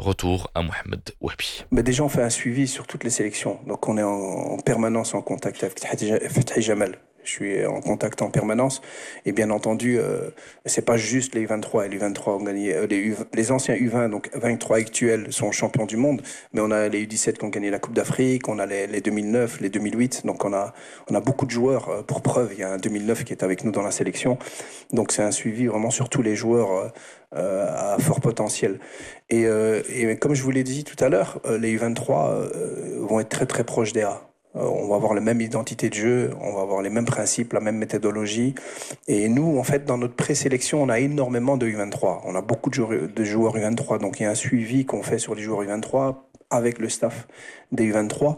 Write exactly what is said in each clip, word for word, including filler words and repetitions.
Retour à Mohamed Wabi. Mais déjà, on fait un suivi sur toutes les sélections. Donc, on est en, en permanence en contact avec Fethi Jamal. Je suis en contact en permanence. Et bien entendu, euh, c'est pas juste les U vingt-trois. Les U vingt-trois ont gagné, euh, les, U, les anciens U vingt, donc vingt-trois actuels, sont champions du monde. Mais on a les U dix-sept qui ont gagné la Coupe d'Afrique. On a les, les deux mille neuf, les deux mille huit. Donc on a, on a beaucoup de joueurs. Euh, pour preuve, il y a un deux mille neuf qui est avec nous dans la sélection. Donc c'est un suivi vraiment sur tous les joueurs euh, à fort potentiel. Et, euh, et comme je vous l'ai dit tout à l'heure, euh, les U vingt-trois euh, vont être très très proches des A. On va avoir la même identité de jeu, on va avoir les mêmes principes, la même méthodologie. Et nous, en fait, dans notre présélection, on a énormément de U vingt-trois. On a beaucoup de joueurs, de joueurs U vingt-trois. Donc, il y a un suivi qu'on fait sur les joueurs U vingt-trois avec le staff des U vingt-trois.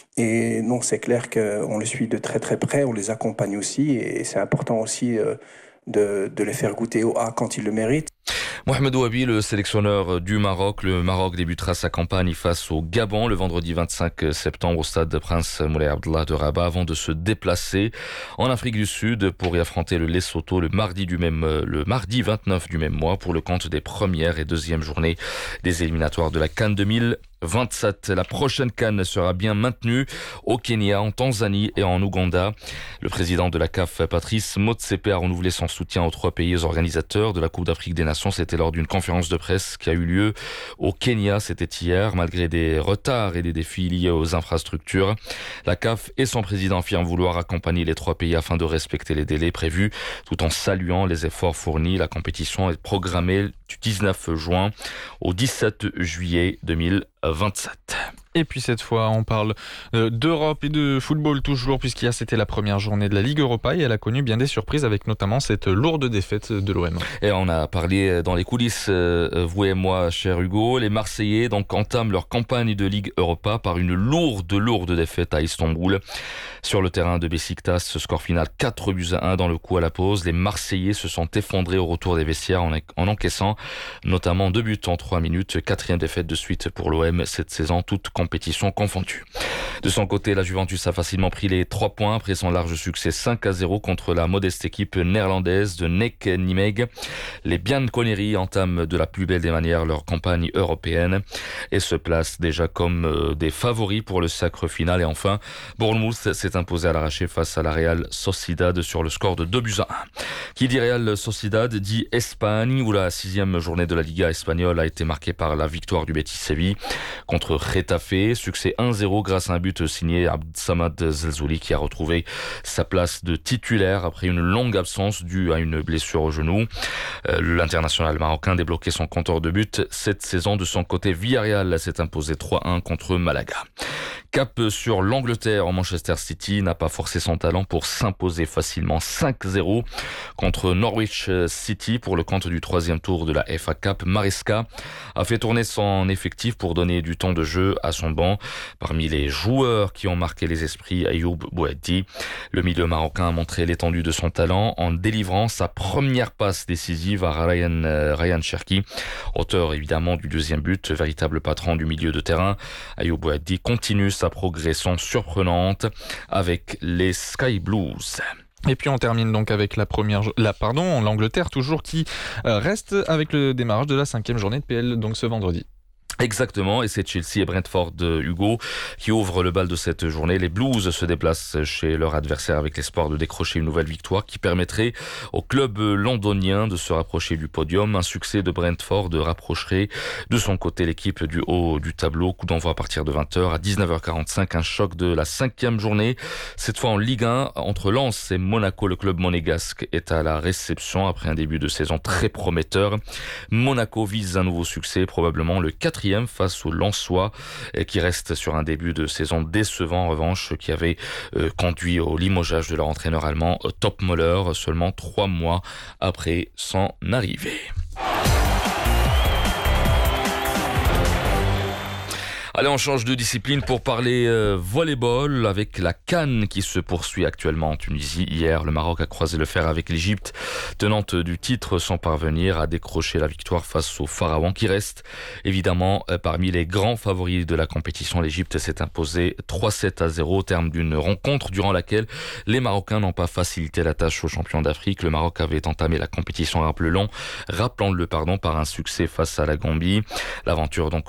Et non, c'est clair qu'on les suit de très très près, on les accompagne aussi. Et c'est important aussi de, de les faire goûter au A quand ils le méritent. Mohamed Wabi, le sélectionneur du Maroc. Le Maroc débutera sa campagne face au Gabon le vendredi vingt-cinq septembre au stade Prince Moulay Abdallah de Rabat avant de se déplacer en Afrique du Sud pour y affronter le Lesotho le mardi du même, le mardi vingt-neuf du même mois pour le compte des premières et deuxièmes journées des éliminatoires de la CAN deux mille vingt-sept. La prochaine CAN sera bien maintenue au Kenya, en Tanzanie et en Ouganda. Le président de la C A F, Patrice Motsepe, a renouvelé son soutien aux trois pays organisateurs de la Coupe d'Afrique des Nations. C'était lors d'une conférence de presse qui a eu lieu au Kenya, c'était hier. Malgré des retards et des défis liés aux infrastructures, la C A F et son président affirment vouloir accompagner les trois pays afin de respecter les délais prévus, tout en saluant les efforts fournis. La compétition est programmée du dix-neuf juin au dix-sept juillet deux mille vingt-sept. Et puis cette fois, on parle d'Europe et de football toujours, puisqu'hier c'était la première journée de la Ligue Europa et elle a connu bien des surprises avec notamment cette lourde défaite de l'O M. Et on a parlé dans les coulisses, vous et moi, cher Hugo, les Marseillais donc entament leur campagne de Ligue Europa par une lourde, lourde défaite à Istanbul. Sur le terrain de Beşiktaş, ce score final quatre buts à un dans le coup à la pause. Les Marseillais se sont effondrés au retour des vestiaires en, en encaissant notamment deux buts en trois minutes. Quatrième défaite de suite pour l'O M cette saison, toute compétition confondue. De son côté, la Juventus a facilement pris les trois points après son large succès cinq à zéro contre la modeste équipe néerlandaise de Nek Nimeg. Les Bianconeri entament de la plus belle des manières leur campagne européenne et se placent déjà comme des favoris pour le sacre final. Et enfin, Bournemouth s'est imposé à l'arraché face à la Real Sociedad sur le score de deux buts à un. Qui dit Real Sociedad dit Espagne, où la sixième journée de la Liga espagnole a été marquée par la victoire du Betis Séville contre Getafe. Succès un zéro grâce à un but signé Abdsamad Zelzouli qui a retrouvé sa place de titulaire après une longue absence due à une blessure au genou. L'international marocain débloquait son compteur de buts cette saison. De son côté, Villarreal s'est imposé trois à un contre Malaga. Cap sur l'Angleterre, en Manchester City n'a pas forcé son talent pour s'imposer facilement cinq zéro contre Norwich City pour le compte du troisième tour de la F A Cup. Maresca a fait tourner son effectif pour donner du temps de jeu à son banc. Parmi les joueurs qui ont marqué les esprits, Ayoub Boadi. Le milieu marocain a montré l'étendue de son talent en délivrant sa première passe décisive à Ryan, euh, Ryan Cherki, auteur évidemment du deuxième but, véritable patron du milieu de terrain. Ayoub Boadi continue sa progression surprenante avec les Sky Blues. Et puis on termine donc avec la première, la pardon, l'Angleterre toujours qui euh, reste avec le démarrage de la cinquième journée de P L donc ce vendredi. Exactement, et c'est Chelsea et Brentford Hugo qui ouvrent le bal de cette journée. Les Blues se déplacent chez leur adversaire avec l'espoir de décrocher une nouvelle victoire qui permettrait au club londonien de se rapprocher du podium. Un succès de Brentford rapprocherait de son côté l'équipe du haut du tableau. Coup d'envoi à partir de vingt heures. À dix-neuf heures quarante-cinq, un choc de la cinquième journée. Cette fois en Ligue un, entre Lens et Monaco, le club monégasque est à la réception après un début de saison très prometteur. Monaco vise un nouveau succès, probablement le quatrième face au Lensois qui reste sur un début de saison décevant en revanche qui avait euh, conduit au limogeage de leur entraîneur allemand Top Möller seulement trois mois après son arrivée. Allez, on change de discipline pour parler euh, volleyball avec la CAN qui se poursuit actuellement en Tunisie. Hier, le Maroc a croisé le fer avec l'Égypte, tenante du titre sans parvenir à décrocher la victoire face au Pharaon qui reste évidemment euh, parmi les grands favoris de la compétition. L'Égypte s'est imposée trois sept à zéro au terme d'une rencontre durant laquelle les Marocains n'ont pas facilité la tâche aux champions d'Afrique. Le Maroc avait entamé la compétition rappelons-le, rappelons-le pardon, par un succès face à la Gambie. L'aventure donc